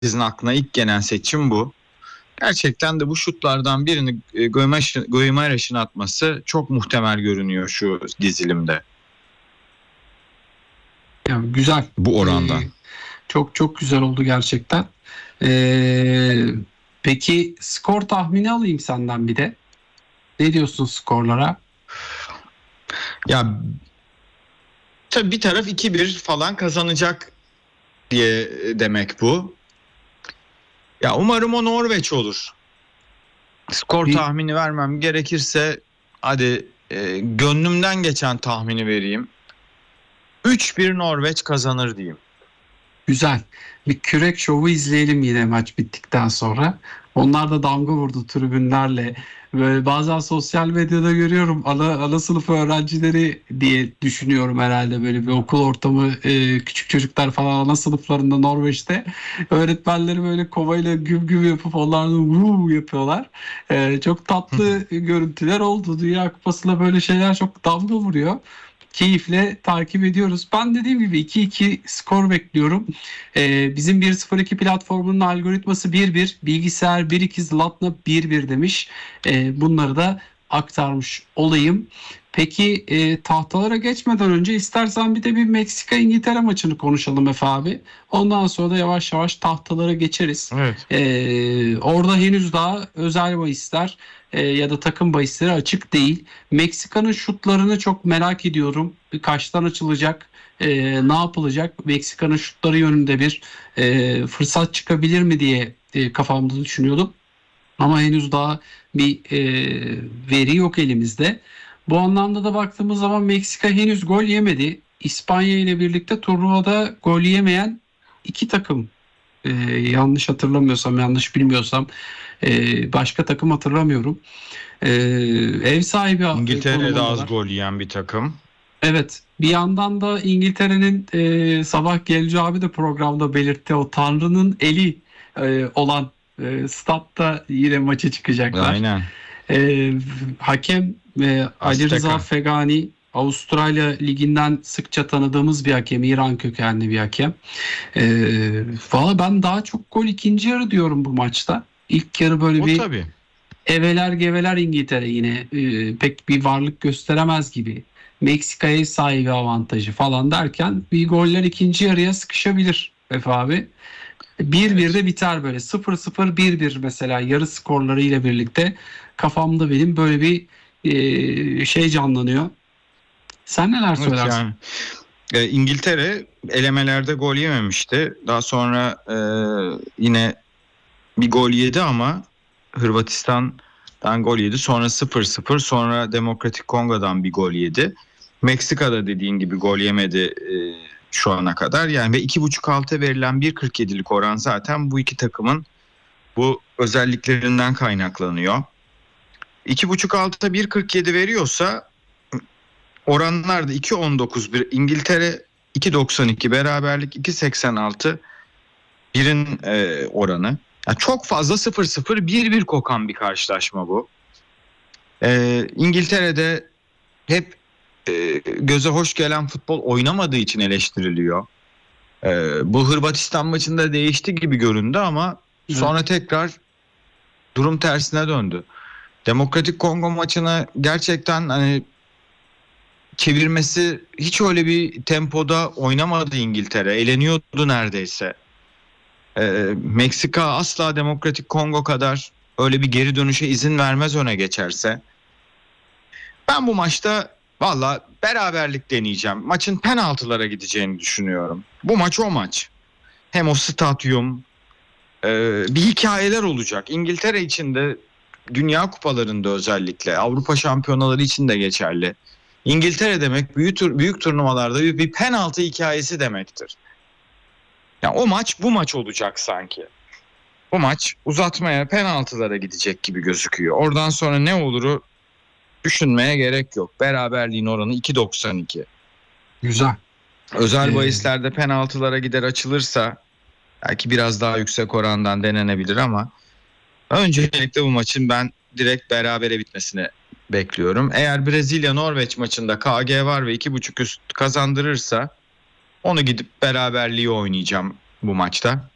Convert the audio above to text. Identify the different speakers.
Speaker 1: Herkesin aklına ilk gelen seçim bu. Gerçekten de bu şutlardan birini Guimarães'in atması çok muhtemel görünüyor şu dizilimde.
Speaker 2: Yani güzel.
Speaker 1: Bu oranda.
Speaker 2: Çok çok güzel oldu gerçekten. Peki skor tahmini alayım senden bir de. Ne diyorsun skorlara?
Speaker 1: Ya tabii bir taraf 2-1 falan kazanacak diye demek bu. Ya umarım o Norveç olur. Skor tahmini vermem gerekirse hadi gönlümden geçen tahmini vereyim. 3-1 Norveç kazanır diyeyim.
Speaker 2: Güzel. Bir kürek şovu izleyelim yine maç bittikten sonra. Onlar da damga vurdu tribünlerle. Böyle bazen sosyal medyada görüyorum ana sınıf öğrencileri diye düşünüyorum herhalde, böyle bir okul ortamı, küçük çocuklar falan ana sınıflarında Norveç'te öğretmenleri böyle kovayla güm güm yapıp onlarla vuu yapıyorlar. Çok tatlı görüntüler oldu. Dünya Kupası'nda böyle şeyler çok damga vuruyor. Keyifle takip ediyoruz. Ben dediğim gibi 2-2 skor bekliyorum. Bizim 1-0-2 platformunun algoritması 1-1, bilgisayar 1-2, Zlatna 1-1 demiş. Bunları da aktarmış olayım. Peki tahtalara geçmeden önce istersen bir de bir Meksika-İngiltere maçını konuşalım Efe abi. Ondan sonra da yavaş yavaş tahtalara geçeriz.
Speaker 1: Evet.
Speaker 2: Orada henüz daha özel bahisler ya da takım bahisleri açık değil. Meksika'nın şutlarını çok merak ediyorum. Kaçtan açılacak? Ne yapılacak? Meksika'nın şutları yönünde bir fırsat çıkabilir mi diye kafamda düşünüyordum. Ama henüz daha bir veri yok elimizde. Bu anlamda da baktığımız zaman Meksika henüz gol yemedi. İspanya ile birlikte turnuvada gol yemeyen iki takım. Yanlış hatırlamıyorsam, yanlış bilmiyorsam başka takım hatırlamıyorum. Ev sahibi
Speaker 1: İngiltere'de az
Speaker 2: konumundalar.
Speaker 1: gol yiyen bir takım.
Speaker 2: Evet, bir yandan da İngiltere'nin sabah Gelci abi de programda belirtti, o Tanrı'nın eli olan statta yine maça çıkacaklar.
Speaker 1: Aynen.
Speaker 2: Hakem Ali Rıza
Speaker 1: Azteca.
Speaker 2: Fegani, Avustralya Ligi'nden sıkça tanıdığımız bir hakem, İran kökenli bir hakem. Valla ben daha çok gol ikinci yarı diyorum bu maçta. İlk yarı böyle
Speaker 1: O
Speaker 2: bir
Speaker 1: tabii.
Speaker 2: eveler geveler İngiltere yine pek bir varlık gösteremez gibi. Meksika'ya sahibi avantajı falan derken bir goller ikinci yarıya sıkışabilir Efe abi. 1-1 de biter böyle. 0-0, 1-1 mesela yarı skorları ile birlikte kafamda benim böyle bir şey canlanıyor. Sen neler
Speaker 1: Evet
Speaker 2: söylersin?
Speaker 1: yani. İngiltere elemelerde gol yememişti. Daha sonra yine bir gol yedi ama Hırvatistan'dan gol yedi. Sonra 0-0, sonra Demokratik Kongo'dan bir gol yedi. Meksika'da dediğin gibi gol yemedi şu ana kadar. Yani ve 2.5 alta verilen 1.47'lik oran zaten bu iki takımın bu özelliklerinden kaynaklanıyor. 2.5 alta 1.47 veriyorsa oranlar da 2.19, bir İngiltere 2.92, beraberlik 2.86 birin oranı. Yani çok fazla 0-0 1-1 kokan bir karşılaşma bu. İngiltere'de hep göze hoş gelen futbol oynamadığı için eleştiriliyor. Bu Hırvatistan maçında değişti gibi göründü ama sonra tekrar durum tersine döndü. Demokratik Kongo maçını gerçekten hani çevirmesi, hiç öyle bir tempoda oynamadı İngiltere. Eleniyordu neredeyse. Meksika asla Demokratik Kongo kadar öyle bir geri dönüşe izin vermez öne geçerse. Ben bu maçta valla beraberlik deneyeceğim. Maçın penaltılara gideceğini düşünüyorum. Bu maç o maç. Hem o stadyum, bir hikayeler olacak. İngiltere için de, Dünya Kupalarında özellikle, Avrupa Şampiyonaları için de geçerli. İngiltere demek büyük turnuvalarda bir penaltı hikayesi demektir. Yani o maç bu maç olacak sanki. Bu maç uzatmaya, penaltılara gidecek gibi gözüküyor. Oradan sonra ne oluru düşünmeye gerek yok. Beraberliğin oranı 2.92.
Speaker 2: Güzel.
Speaker 1: Özel bahislerde penaltılara gider açılırsa belki biraz daha yüksek orandan denenebilir ama öncelikle bu maçın ben direkt berabere bitmesini bekliyorum. Eğer Brezilya-Norveç maçında KG var ve 2.5 üst kazandırırsa onu gidip beraberliği oynayacağım bu maçta.